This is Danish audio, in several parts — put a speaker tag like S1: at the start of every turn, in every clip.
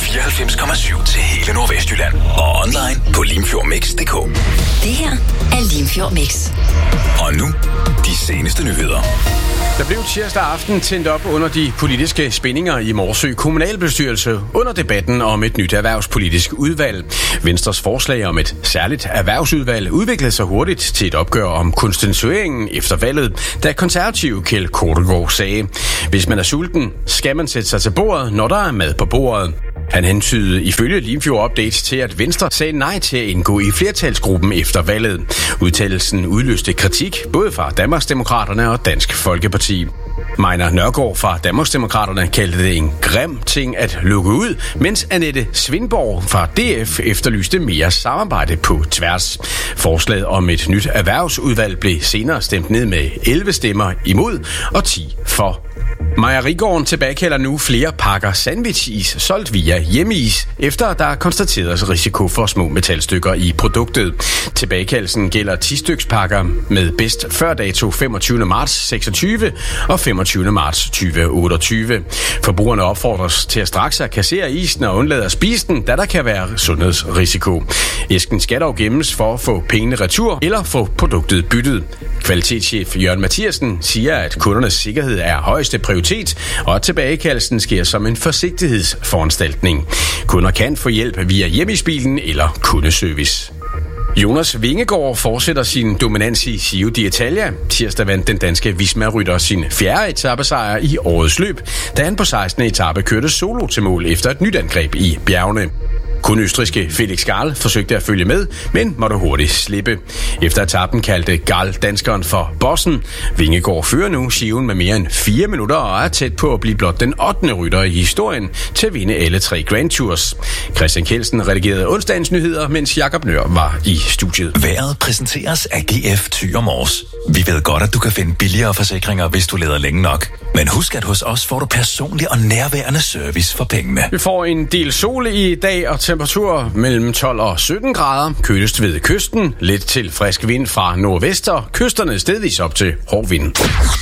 S1: 94,7 til hele Nordvestjylland. Og online på limfjordmix.dk.
S2: Det her er Limfjord Mix.
S1: Og nu, de seneste nyheder.
S3: Der blev tirsdag aften tændt op under de politiske spændinger i Morsø kommunalbestyrelse under debatten om et nyt erhvervspolitisk udvalg. Venstres forslag om et særligt erhvervsudvalg udviklede sig hurtigt til et opgør om konstitueringen efter valget, da konservative Kjeld Kortegaard sagde: "Hvis man er sulten, skal man sætte sig til bordet, når der er mad på bordet." Han hentydede ifølge Limfjord Update til, at Venstre sagde nej til at indgå i flertalsgruppen efter valget. Udtalelsen udløste kritik både fra Danmarksdemokraterne og Dansk Folkeparti. Majner Nørgaard fra Danmarksdemokraterne kaldte det en grim ting at lukke ud, mens Annette Svindborg fra DF efterlyste mere samarbejde på tværs. Forslaget om et nyt erhvervsudvalg blev senere stemt ned med 11 stemmer imod og 10 for. Mejerigården tilbagekalder nu flere pakker sandwich-is solgt via Hjemmeis, efter der er konstateret risiko for små metalstykker i produktet. Tilbagekaldelsen gælder 10-stykspakker med bedst før dato 25. marts 26 og 25. marts 2028. Forbrugerne opfordres til at straks at kassere isen og undlade at spise den, da der kan være sundhedsrisiko. Æsken skal dog gemmes for at få pengene retur eller få produktet byttet. Kvalitetschef Jørgen Mathiasen siger, at kundernes sikkerhed er højeste prioritet, og at tilbagekaldelsen sker som en forsigtighedsforanstaltning. Kunder kan få hjælp via hjemmeisbilen eller kundeservice. Jonas Vingegaard fortsætter sin dominans i Giro d'Italia. Tirsdag vandt den danske Visma-rytter sin 4. etapesejr i årets løb, da han på 16. etape kørte solo til mål efter et nyt angreb i bjergene. Kun østrigske Felix Gall forsøgte at følge med, men måtte hurtigt slippe. Efter etappen kaldte Gall danskeren for bossen. Vingegaard fører nu Giroen med mere end 4 minutter og er tæt på at blive blot den 8. rytter i historien til at vinde alle 3 Grand Tours. Christian Kjeldsen redigerede onsdagens nyheder, mens Jakob Nør var i studiet.
S1: Vejret præsenteres af GF Thyre Mors. Vi ved godt, at du kan finde billigere forsikringer, hvis du leder længe nok. Men husk, at hos os får du personlig og nærværende service for pengene.
S3: Vi får en del sol i dag og temperatur mellem 12 og 17 grader. Kølest ved kysten. Lidt til frisk vind fra nordvest og kysterne stedvis op til hård vind.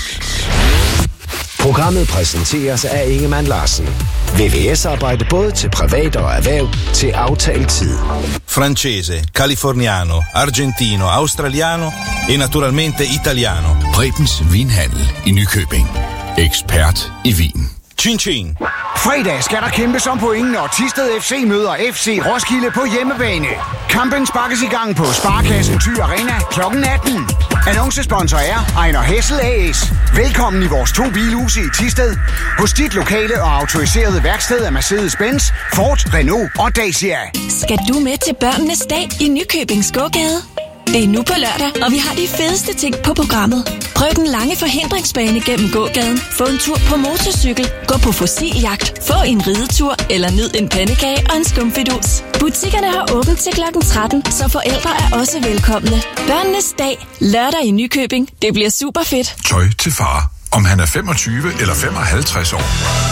S4: Programmet præsenteres af Ingemann Larsen. VVS-arbejde både til privat og erhverv til aftalt tid.
S5: Francese, californiano, argentino, australiano e naturalmente italiano.
S1: Prebens Vinhandel i Nykøbing. Ekspert i vin.
S5: Chin chin.
S6: Fredag skal der kæmpes om pointen, og Thisted FC møder FC Roskilde på hjemmebane. Kampen sparkes i gang på Sparkassen Thy Arena kl. 18. Annoncesponsor er Ejner Hessel AS. Velkommen i vores 2 bilhuse i Thisted. Hos dit lokale og autoriserede værksted af Mercedes-Benz, Ford, Renault og Dacia.
S7: Skal du med til børnenes dag i Nykøbing Gågade? Det er nu på lørdag, og vi har de fedeste ting på programmet. Prøv den lange forhindringsbane gennem gågaden. Få en tur på motorcykel. Gå på fossiljagt. Få en ridetur eller nyd en pandekage og en skumfidus. Butikkerne har åbent til kl. 13, så forældre er også velkomne. Børnenes dag. Lørdag i Nykøbing. Det bliver super fedt.
S8: Tøj til far. Om han er 25 eller 55 år.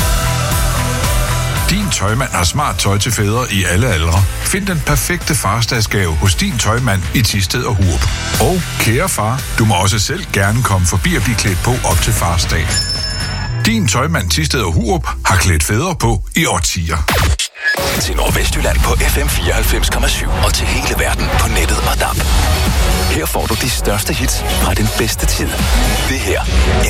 S8: Din Tøjmand har smart tøj til fædre i alle aldre. Find den perfekte farsdagsgave hos Din Tøjmand i Thisted og Hurup. Og kære far, du må også selv gerne komme forbi og blive klædt på op til farsdag. Din Tøjmand Thisted og Hurup har klædt fædre på i årtier.
S1: Til Nordvestjylland på FM 94,7 og til hele verden på nettet og DAB. Her får du de største hits fra den bedste tid. Det her